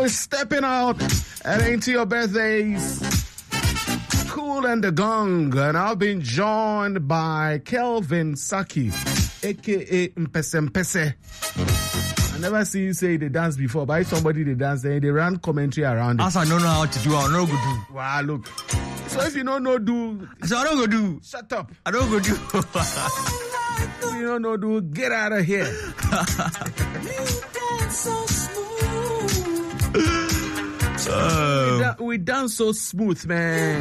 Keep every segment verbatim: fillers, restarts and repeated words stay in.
we're stepping out and into your birthdays. Cool and the Gong, and I've been joined by Kelvin Saki, aka Mpese Mpese. I never see you say they dance before, but if somebody they dance, they, they run commentary around it. As I don't know how to do, I don't go do. Wow, look. So if you don't know do, so I don't go do. Shut up. I don't go do. If you don't know do, get out of here. Uh, we, we dance so smooth, man.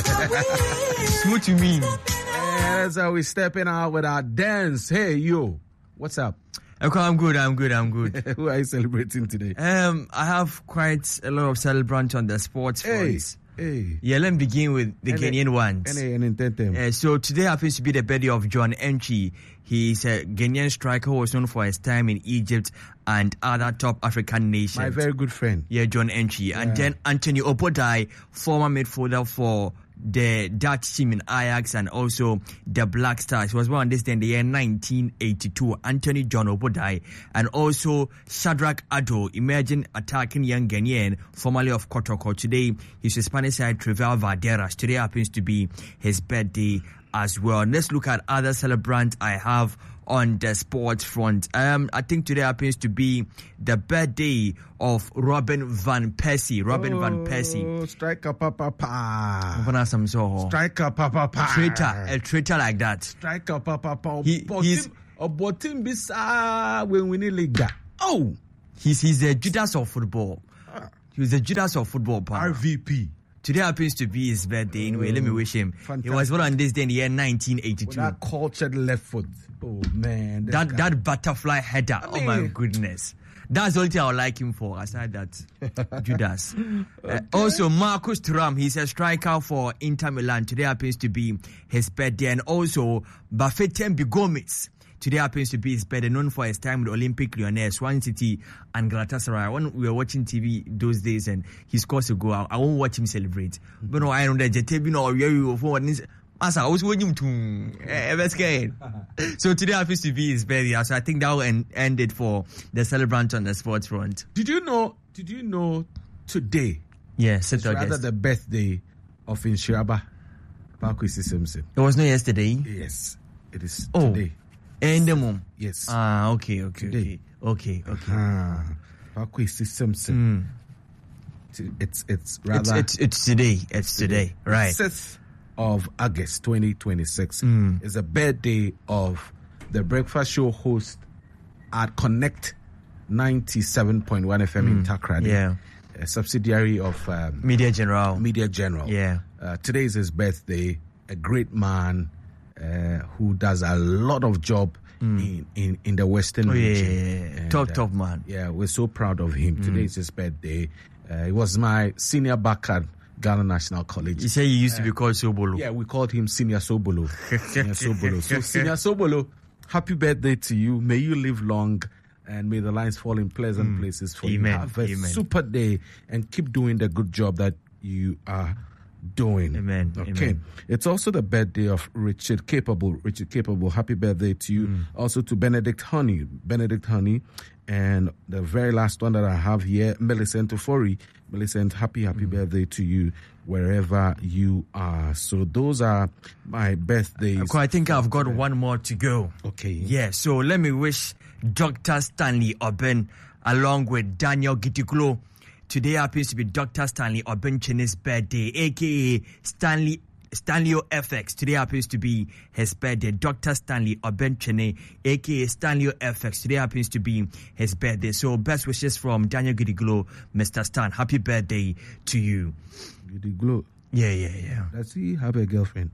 Smooth you mean? Yeah, that's how we stepping out with our dance. Hey, yo, what's up? Okay, I'm good, I'm good, I'm good. Who are you celebrating today? Um, I have quite a lot of celebrants on the sports front. Hey, hey. Yeah, let me begin with the Ghanaian ones. Uh, so today happens to be the birthday of John Enchi. He's a Ghanaian striker who was known for his time in Egypt and other top African nations. My very good friend. Yeah, John Enchi. Yeah. And then Anthony Opodai, former midfielder for the Dutch team in Ajax and also the Black Stars. He was born this day in the year nineteen eighty-two. Anthony John Opodai. And also Shadrach Ado, emerging attacking young Ghanaian, formerly of Kotoko. Today, he's the Spanish side Trival Valderas. Today happens to be his birthday as well. Let's look at other celebrants I have on the sports front. Um, I think today happens to be the birthday of Robin Van Persie. Robin oh, Van Persie. Striker papa pa. Striker papa pa. Traitor. A traitor like that. Striker papa pa. He, he's a bottom bisa when we need league. Oh, he's he's the Judas of football. He was the Judas of football. Pa. R V P. Today happens to be his birthday. Anyway, oh, let me wish him. Fantastic. He was born on this day in the year nineteen eighty-two. With that cultured left foot. Oh, man. That guy. that butterfly header. I mean, oh, my goodness. That's the only thing I would like him for, aside that. Judas. Okay. Uh, also, Marcus Thuram. He's a striker for Inter Milan. Today happens to be his birthday. And also, Bafetimbi Gomez. Today happens to be his birthday, known for his time with Olympic Lyonnais, Swan City, and Galatasaray. When we were watching T V those days and he scores a goal, I won't watch him celebrate. Mm-hmm. But no, I know that J T B no you for I was watching to So today happens to be his birthday. So I think that will end, end it for the celebrant on the sports front. Did you know? Did you know today? Yes, it's rather the birthday of Inshiraba Pakwesi Simpson. It was not yesterday. Yes, it is oh. today. In the mom. Yes. Ah, okay, okay, today. okay, okay, okay. Ah, Pakwesi Simpson. Mm. It's it's rather it's, it's it's today. It's today, today. Right? sixth of August, twenty twenty-six. Mm. Is the birthday of the breakfast show host at Connect ninety-seven point one F M mm. in Takrady. Yeah. A subsidiary of um, Media General. Media General. Yeah. Uh, today is his birthday. A great man. Uh, who does a lot of job mm. in, in, in the Western oh, region. Yeah, yeah, yeah. And, top, uh, top man. Yeah, we're so proud of him. Mm. Today is his birthday. Uh, he was my senior back at Ghana National College. You say he used uh, to be called Sobolo. Yeah, we called him Senior Sobolo. Senior Sobolo. So, Senior Sobolo, happy birthday to you. May you live long and may the lines fall in pleasant mm. places for Amen. you. Have a Amen. super day and keep doing the good job that you are doing. Amen. Okay. Amen. It's also the birthday of Richard Capable. Richard Capable, happy birthday to you. Mm. Also to Benedict Honey. Benedict Honey. And the very last one that I have here, Millicent Ofori. Millicent, happy, happy mm. birthday to you wherever you are. So those are my birthdays. I think I've got one more to go. Okay. Yeah, so let me wish Doctor Stanley Oben along with Daniel Gitiklo. Today happens to be Doctor Stanley Obenchene's birthday, a k a. Stanley Stanley F X. Today happens to be his birthday. Doctor Stanley Obenchene, a k a. Stanley F X. Today happens to be his birthday. So best wishes from Daniel Gidiglo, Mister Stan. Happy birthday to you. Gidiglo? Yeah, yeah, yeah. Does he have a girlfriend?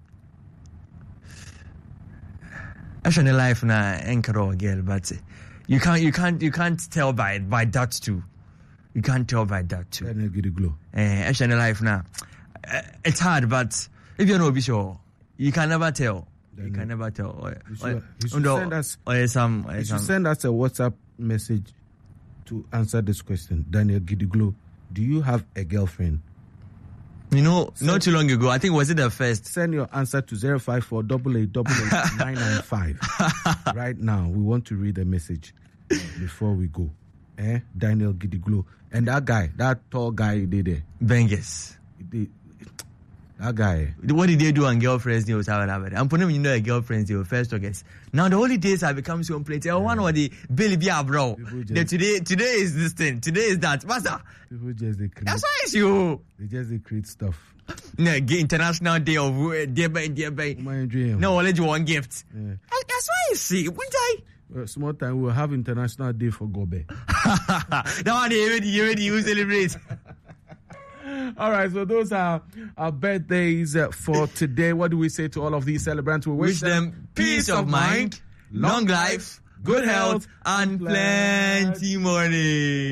Actually, life na enkaro girl, but you can't, you can't, you can't tell by by that too. You can't tell by that too. Daniel Gidiglo. Eh, actually, life now, uh, it's hard, but if you know, be sure you can never tell. Daniel. You can never tell. Or, you should, or, you should or, send us. Or some. Or you some. should send us a WhatsApp message to answer this question. Daniel Gidiglo, do you have a girlfriend? You know, send, not too long ago, I think was it the first. Send your answer to zero five four eight eight eight eight nine nine five. Right now, we want to read the message before we go. eh, Daniel Gidiglo. And that guy, that tall guy, he did there. Bengus. He did. That guy. What did they do on Girlfriends Day? I'm putting you know a Girlfriends Day first August. Now the holidays have become so plenty. Oh, one of the Billy Bia bro. The today today is this thing. Today is that. Master. People just they create. That's why it's you. They just they create stuff. No, International Day of uh, Day by Day by. No, I'll let you one gift. Yeah. That's why you see. Wouldn't I? Well, small time we'll have International Day for Gobe. That one you already you already you celebrate. All right, so those are our birthdays uh, for today. What do we say to all of these celebrants? We wish, wish them peace of mind, long life, good health, and plenty money.